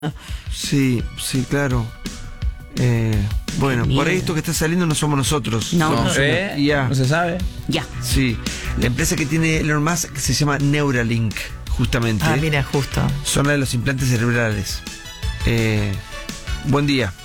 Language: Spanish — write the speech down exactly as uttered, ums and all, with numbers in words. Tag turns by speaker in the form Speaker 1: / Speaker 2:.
Speaker 1: Sí, sí, claro. Eh, bueno,
Speaker 2: Qué
Speaker 1: por ahí
Speaker 2: miedo.
Speaker 1: esto que está saliendo no somos nosotros.
Speaker 2: No,
Speaker 1: Somos
Speaker 2: no.
Speaker 1: una
Speaker 3: ¿Eh?
Speaker 1: I A.
Speaker 3: No se sabe.
Speaker 2: Ya.
Speaker 1: Sí, la empresa que tiene Elon Musk se llama Neuralink, justamente.
Speaker 4: Ah, mira, justo.
Speaker 1: Son la de los implantes cerebrales. Eh, buen día.